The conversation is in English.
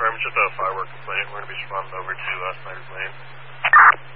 confirm, just a firework complaint. We're going to be responding over to Snyder's Lane.